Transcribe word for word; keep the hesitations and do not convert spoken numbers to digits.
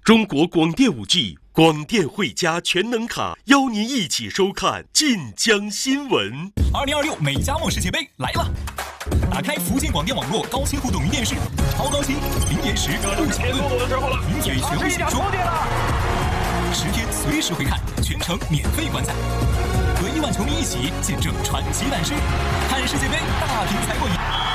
中国广电五 G 广电汇加全能卡，邀您一起收看晋江新闻。 二零二六美加墨世界杯来了！打开福建广电网络高清互动云电视，超高清、零延时、不抢论，名嘴全部解说，十天随时回看，全程免费观赛，和亿万球迷一起见证传奇诞生，看世界杯大屏才过瘾。